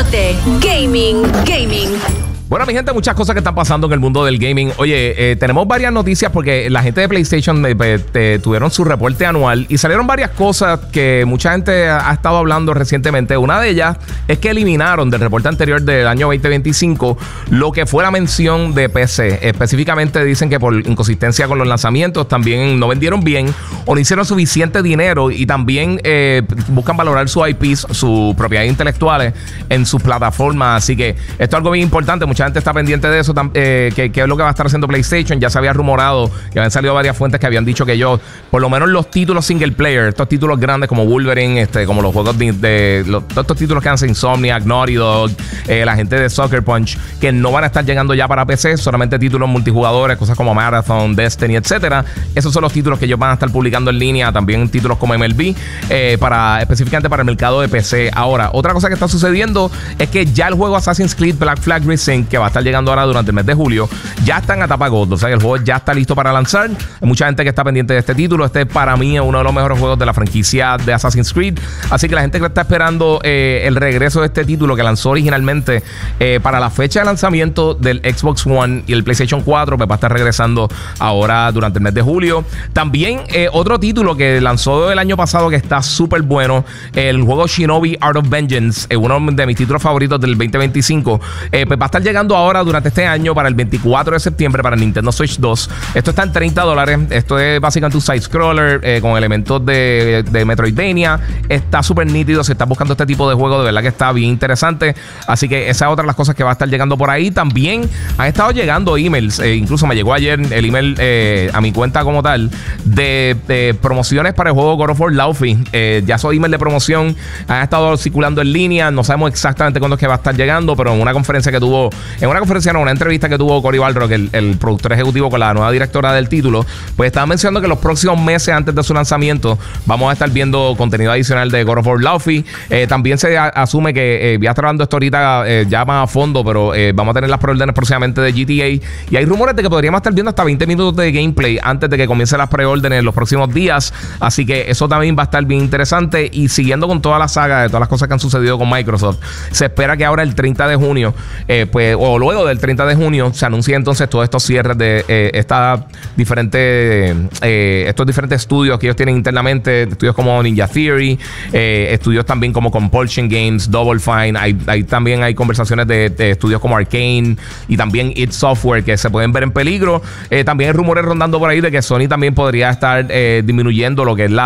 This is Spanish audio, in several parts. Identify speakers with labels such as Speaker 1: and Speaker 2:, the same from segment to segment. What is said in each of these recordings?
Speaker 1: despelote. Gaming.
Speaker 2: Bueno, mi gente, muchas cosas que están pasando en el mundo del gaming. Oye, tenemos varias noticias porque la gente de PlayStation tuvieron su reporte anual y salieron varias cosas que mucha gente ha estado hablando recientemente. Una de ellas es que eliminaron del reporte anterior del año 2025 lo que fue la mención de PC. Específicamente dicen que por inconsistencia con los lanzamientos también no vendieron bien o no hicieron suficiente dinero y también buscan valorar sus IPs, sus propiedades intelectuales en sus plataformas. Así que esto es algo bien importante. Mucha gente está pendiente de eso, que es lo que va a estar haciendo PlayStation. Ya se había rumorado que habían salido varias fuentes que habían dicho que por lo menos los títulos single player, estos títulos grandes como Wolverine, como los juegos todos estos títulos que hacen Insomniac, Naughty Dog, la gente de Sucker Punch, que no van a estar llegando ya para PC, solamente títulos multijugadores, cosas como Marathon, Destiny, etcétera. Esos son los títulos que ellos van a estar publicando en línea, también títulos como MLB, específicamente para el mercado de PC. Ahora, otra cosa que está sucediendo es que ya el juego Assassin's Creed Black Flag Resynced, que va a estar llegando ahora durante el mes de julio, ya está en etapa Gold. O sea, el juego ya está listo para lanzar. Hay mucha gente que está pendiente de este título. Este para mí es uno de los mejores juegos de la franquicia de Assassin's Creed. Así que la gente que está esperando el regreso de este título que lanzó originalmente para la fecha de lanzamiento del Xbox One y el PlayStation 4, pues va a estar regresando ahora durante el mes de julio. También otro título que lanzó el año pasado que está súper bueno, el juego Shinobi Art of Vengeance, uno de mis títulos favoritos del 2025, pues va a estar llegando ahora durante este año para el 24 de septiembre para Nintendo Switch 2. Esto está en $30. Esto es básicamente un side-scroller con elementos de Metroidvania. Está súper nítido. Si estás buscando este tipo de juego, de verdad que está bien interesante. Así que esa es otra de las cosas que va a estar llegando por ahí. También han estado llegando emails. Incluso me llegó ayer el email a mi cuenta como tal de promociones para el juego God of War Laufey. Ya esos emails de promoción han estado circulando en línea. No sabemos exactamente cuándo es que va a estar llegando, pero en una conferencia que tuvo una entrevista que tuvo Cory Balrog, el productor ejecutivo, con la nueva directora del título, pues estaba mencionando que los próximos meses antes de su lanzamiento vamos a estar viendo contenido adicional de God of War Laufey. También se asume que voy a estar hablando esto ahorita ya más a fondo, pero vamos a tener las preórdenes próximamente de GTA y hay rumores de que podríamos estar viendo hasta 20 minutos de gameplay antes de que comiencen las preórdenes en los próximos días. Así que eso también va a estar bien interesante. Y siguiendo con toda la saga de todas las cosas que han sucedido con Microsoft, se espera que ahora el 30 de junio o luego del 30 de junio se anuncia entonces todos estos cierres de estos diferentes estudios que ellos tienen internamente, estudios como Ninja Theory, estudios también como Compulsion Games, Double Fine. También hay conversaciones de estudios como Arcane y también id Software que se pueden ver en peligro. También hay rumores rondando por ahí de que Sony también podría estar disminuyendo lo que es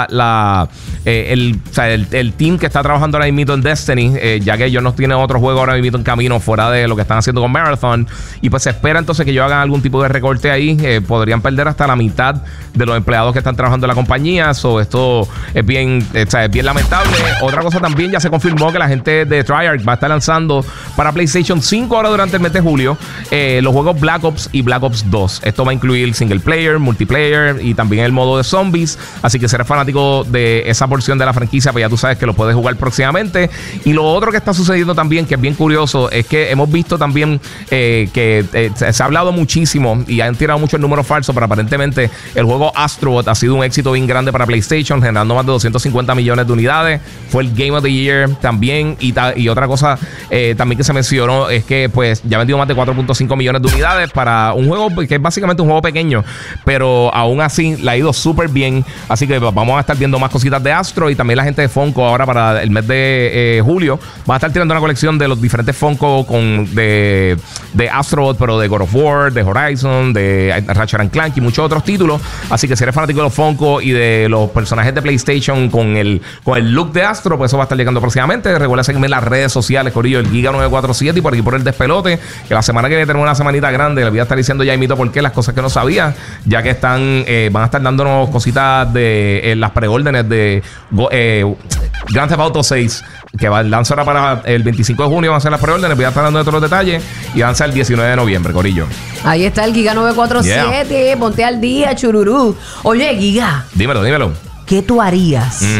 Speaker 2: el team que está trabajando ahora mismo en Destiny, ya que ellos no tienen otro juego ahora mismo en camino fuera de lo que están haciendo con Marathon, y pues se espera entonces que ellos hagan algún tipo de recorte ahí. Podrían perder hasta la mitad de los empleados que están trabajando en la compañía. Esto es bien lamentable. Otra cosa también, ya se confirmó que la gente de Treyarch va a estar lanzando para PlayStation 5 ahora durante el mes de julio los juegos Black Ops y Black Ops 2. Esto va a incluir single player, multiplayer y también el modo de zombies. Así que si eres fanático de esa porción de la franquicia, pues ya tú sabes que lo puedes jugar próximamente. Y lo otro que está sucediendo también, que es bien curioso, es que hemos visto también que se ha hablado muchísimo y han tirado muchos números falsos, pero aparentemente el juego Astrobot ha sido un éxito bien grande para PlayStation, generando más de 250 millones de unidades. Fue el Game of the Year también. Y otra cosa también que se mencionó es que pues ya ha vendido más de 4.5 millones de unidades para un juego que es básicamente un juego pequeño, pero aún así le ha ido súper bien. Así que vamos a estar viendo más cositas de Astro. Y también la gente de Funko ahora para el mes de julio va a estar tirando una colección de los diferentes Funko de Astrobot, pero de God of War, de Horizon, de Ratchet & Clank y muchos otros títulos. Así que si eres fanático de los Funko y de los personajes de PlayStation con el look de Astro, pues eso va a estar llegando próximamente. Recuerda seguirme en las redes sociales, corillo, el Giga947, y por aquí por el despelote, que la semana que viene tenemos una semanita grande. Le voy a estar diciendo ya imito por qué, las cosas que no sabía, ya que van a estar dándonos cositas de las preórdenes de Grand Theft Auto 6, que va a lanzar para el 25 de junio. Van a ser las preórdenes. Voy a estar dando de todos los detalles y van a ser el 19 de noviembre, corillo.
Speaker 3: Ahí está el Giga 947. Yeah. Ponte al día, chururú. Oye, Giga.
Speaker 2: Dímelo.
Speaker 3: ¿Qué tú harías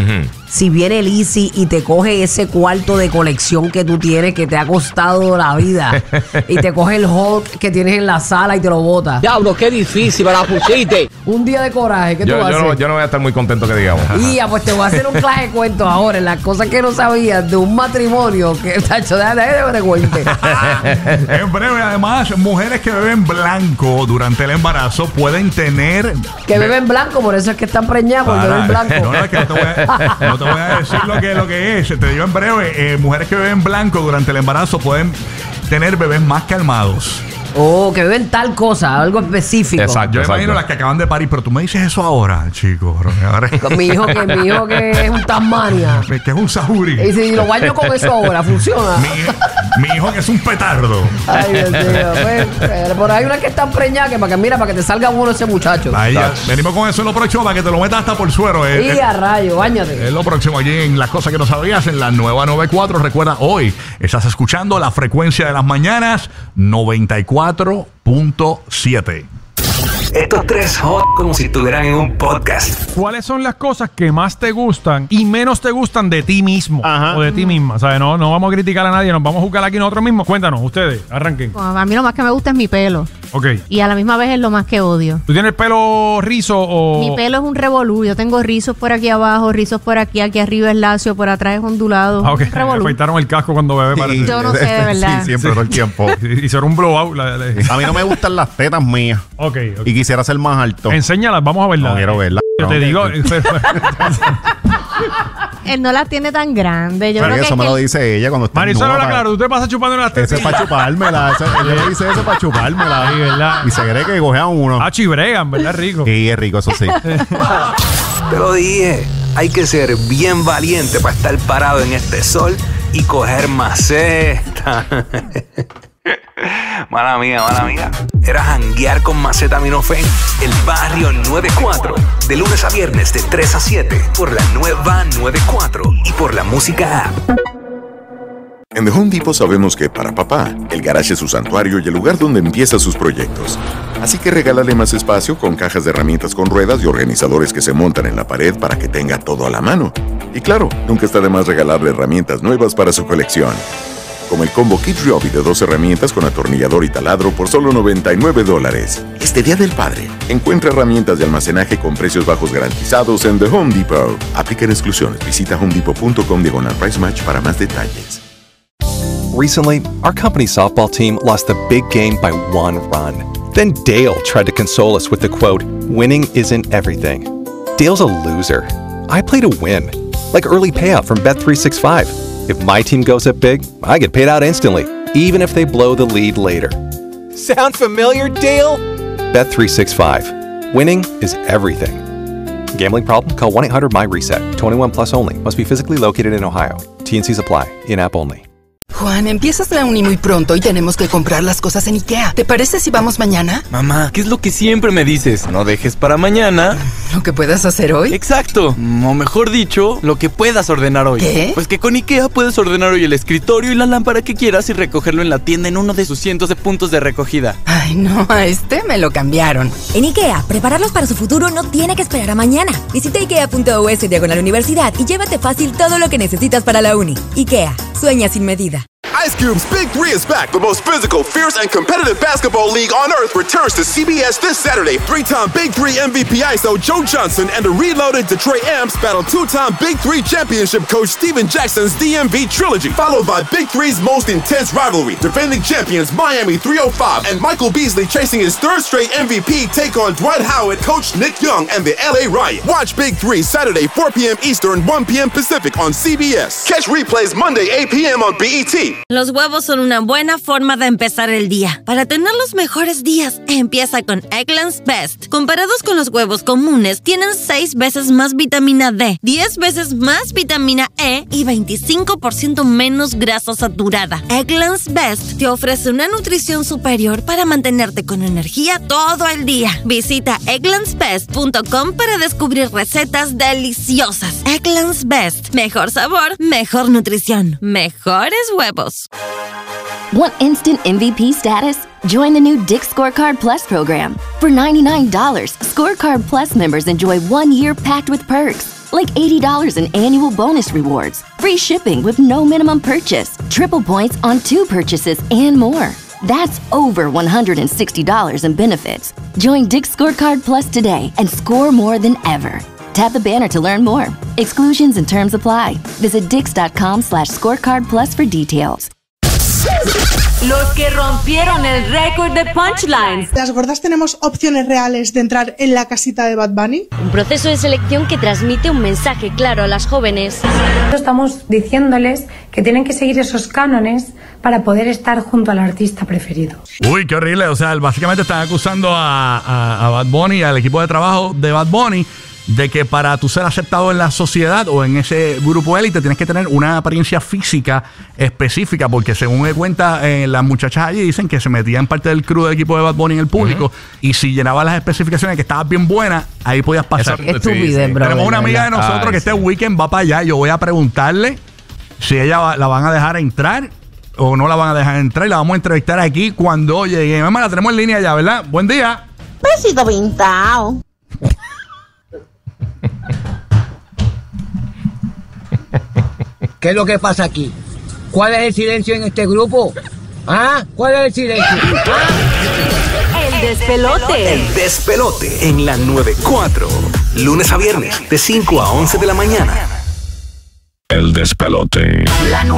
Speaker 3: si viene Lizzy y te coge ese cuarto de colección que tú tienes que te ha costado la vida y te coge el Hulk que tienes en la sala y te lo bota.
Speaker 1: Diablo, qué difícil, me la pusiste.
Speaker 3: Un día de coraje, ¿qué tú vas a hacer?
Speaker 2: Yo no voy a estar muy contento que digamos.
Speaker 3: Y pues te voy a hacer un clase de cuentos ahora en las cosas que no sabías de un matrimonio que, tacho, déjame que te cuente.
Speaker 4: En breve, además, mujeres que beben blanco durante el embarazo pueden tener...
Speaker 3: Que beben blanco, por eso es que están preñados, por beber blanco.
Speaker 4: No, es que no te voy a decir lo que es. Te digo en breve, mujeres que beben blanco durante el embarazo pueden tener bebés más calmados.
Speaker 3: Oh, que beben tal cosa, algo específico.
Speaker 2: Exacto.
Speaker 4: Yo imagino las que acaban de parir, pero tú me dices eso ahora, chico.
Speaker 3: Mi hijo que es un Tasmania.
Speaker 4: Que es un sahuri.
Speaker 3: Y si lo baño con eso ahora, funciona.
Speaker 4: Mi hijo que es un petardo.
Speaker 3: Ay, Dios mío. Pues, por ahí hay unas que están preñadas que para que te salga uno ese muchacho.
Speaker 4: Ahí ya. Venimos con eso en lo próximo para que te lo metas hasta por suero.
Speaker 3: Y a rayo, báñate.
Speaker 4: Es lo próximo allí en Las Cosas que no sabías en la nueva 94. Recuerda, hoy estás escuchando la frecuencia de las mañanas 94.7.
Speaker 5: Estos tres como si estuvieran en un podcast.
Speaker 6: ¿Cuáles son las cosas que más te gustan y menos te gustan de ti mismo? O de ti misma? ¿Sabes? No vamos a criticar a nadie, nos vamos a juzgar aquí nosotros mismos. Cuéntanos, ustedes, arranquen.
Speaker 7: Bueno, a mí lo más que me gusta es mi pelo.
Speaker 6: Ok.
Speaker 7: Y a la misma vez es lo más que odio.
Speaker 6: ¿Tú tienes el pelo rizo o...?
Speaker 7: Mi pelo es un revolú. Yo tengo rizos por aquí abajo, rizos por aquí arriba es lacio, por atrás es ondulado.
Speaker 6: Ah, ok.
Speaker 7: Un revolú.
Speaker 6: Me afeitaron el casco cuando bebé parece.
Speaker 7: Yo no sé, de verdad.
Speaker 8: Sí, siempre todo el tiempo.
Speaker 6: Hicieron un blowout.
Speaker 8: A mí no me gustan las tetas mías.
Speaker 6: Ok.
Speaker 8: Y quisiera ser más alto.
Speaker 6: Enséñalas, vamos a verlas.
Speaker 8: No quiero verlas.
Speaker 6: Yo te digo...
Speaker 7: Él no las tiene tan grandes. Yo
Speaker 8: Pero
Speaker 7: creo que
Speaker 8: eso me lo dice ella cuando está
Speaker 6: Marisol, habla claro, tú te pasas chupando las tetas.
Speaker 8: Ese es para chupármela. Ella dice eso para chupármela.
Speaker 6: Sí, ¿verdad?
Speaker 8: Y se cree que cogea uno.
Speaker 6: Ah, chibregan, ¿verdad? Rico.
Speaker 8: Sí, es rico, eso sí.
Speaker 5: Te lo dije, hay que ser bien valiente para estar parado en este sol y coger maceta. Mala mía. Era janguear con Macetaminofen. El Barrio 94. De lunes a viernes de 3 a 7. Por la nueva 94. Y por la música app.
Speaker 9: En The Home Depot sabemos que para papá, el garage es su santuario y el lugar donde empieza sus proyectos. Así que regálale más espacio con cajas de herramientas con ruedas y organizadores que se montan en la pared para que tenga todo a la mano. Y claro, nunca está de más regalarle herramientas nuevas para su colección. Como el combo Kid Ryobi de 2 herramientas con atornillador y taladro por solo $99. Este Día del Padre, encuentra herramientas de almacenaje con precios bajos garantizados en The Home Depot. Aplican exclusiones. Visita homedepot.com/price match para más detalles.
Speaker 10: Recently, our company softball team lost the big game by 1 run. Then Dale tried to console us with the quote, "Winning isn't everything." Dale's a loser. I play to win. Like early payout from Bet365. If my team goes up big, I get paid out instantly, even if they blow the lead later. Sound familiar, Dale? Bet365. Winning is everything. Gambling problem? Call 1-800-MY-RESET. 21 plus only. Must be physically located in Ohio. T&Cs apply. In-app only.
Speaker 11: Juan, empiezas la uni muy pronto y tenemos que comprar las cosas en IKEA. ¿Te parece si vamos mañana?
Speaker 12: Mamá, ¿qué es lo que siempre me dices? No dejes para mañana
Speaker 11: ¿lo que puedas hacer hoy?
Speaker 12: Exacto, o mejor dicho, lo que puedas ordenar hoy.
Speaker 11: ¿Qué?
Speaker 12: Pues que con IKEA puedes ordenar hoy el escritorio y la lámpara que quieras y recogerlo en la tienda en uno de sus cientos de puntos de recogida.
Speaker 11: Ay, no, a este me lo cambiaron.
Speaker 13: En IKEA, prepararlos para su futuro no tiene que esperar a mañana. Visita ikea.us/universidad y llévate fácil todo lo que necesitas para la uni. IKEA, sueña sin medida.
Speaker 14: Ice Cube's Big Three is back. The most physical, fierce, and competitive basketball league on earth returns to CBS this Saturday. 3-time Big Three MVP ISO Joe Johnson and the reloaded Detroit Amps battle 2-time Big Three championship coach Steven Jackson's DMV trilogy, followed by Big Three's most intense rivalry. Defending champions Miami 305 and Michael Beasley chasing his third straight MVP take on Dwight Howard, coach Nick Young, and the LA Riot. Watch Big Three Saturday 4 p.m. Eastern, 1 p.m. Pacific on CBS. Catch replays Monday 8 p.m. on BET.
Speaker 15: Los huevos son una buena forma de empezar el día. Para tener los mejores días, empieza con Eggland's Best. Comparados con los huevos comunes, tienen 6 veces más vitamina D, 10 veces más vitamina E y 25% menos grasa saturada. Eggland's Best te ofrece una nutrición superior para mantenerte con energía todo el día. Visita egglandsbest.com para descubrir recetas deliciosas. Eggland's Best. Mejor sabor, mejor nutrición, mejores huevos.
Speaker 16: Want instant MVP status? Join the new Dick's Scorecard Plus program. For $99, Scorecard Plus members enjoy 1 year packed with perks, like $80 in annual bonus rewards, free shipping with no minimum purchase, triple points on 2 purchases, and more. That's over $160 in benefits. Join Dick's Scorecard Plus today and score more than ever. Tap the banner to learn more. Exclusions and terms apply. Visit Dix.com/scorecard plus for details.
Speaker 17: Los que rompieron el récord de punchlines.
Speaker 18: Las gordas tenemos opciones reales de entrar en la casita de Bad Bunny.
Speaker 19: Un proceso de selección que transmite un mensaje claro a las jóvenes.
Speaker 20: Estamos diciéndoles que tienen que seguir esos cánones para poder estar junto al artista preferido.
Speaker 4: Uy, qué horrible. O sea, básicamente están acusando a Bad Bunny, al equipo de trabajo de Bad Bunny, de que para tú ser aceptado en la sociedad o en ese grupo élite tienes que tener una apariencia física específica, porque según me cuenta las muchachas allí dicen que se metían parte del crew del equipo de Bad Bunny en el público y si llenabas las especificaciones que estabas bien buena, ahí podías pasar.
Speaker 3: Estupidez, bro.
Speaker 4: Tenemos una amiga de nosotros que este weekend va para allá. Yo voy a preguntarle si ella la van a dejar entrar o no la van a dejar entrar y la vamos a entrevistar aquí cuando llegue. Mamá, la tenemos en línea ya, ¿verdad? Buen día.
Speaker 21: Besito pintado.
Speaker 1: ¿Qué es lo que pasa aquí? ¿Cuál es el silencio en este grupo? ¿Ah? ¿Cuál es el silencio?
Speaker 17: El despelote.
Speaker 5: El despelote en la 94. Lunes a viernes de 5 a 11 de la mañana.
Speaker 22: El despelote.